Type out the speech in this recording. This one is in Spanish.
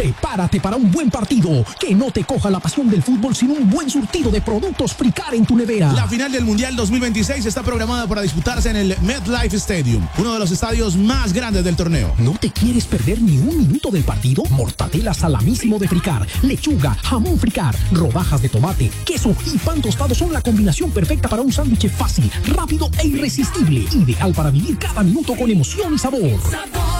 Prepárate para un buen partido. Que no te coja la pasión del fútbol sin un buen surtido de productos Fricar en tu nevera. La final del Mundial 2026 está programada para disputarse en el MetLife Stadium, uno de los estadios más grandes del torneo. ¿No te quieres perder ni un minuto del partido? Mortadela salamísimo de Fricar, lechuga, jamón Fricar, rodajas de tomate, queso y pan tostado son la combinación perfecta para un sándwich fácil, rápido e irresistible. Ideal para vivir cada minuto con emoción y sabor.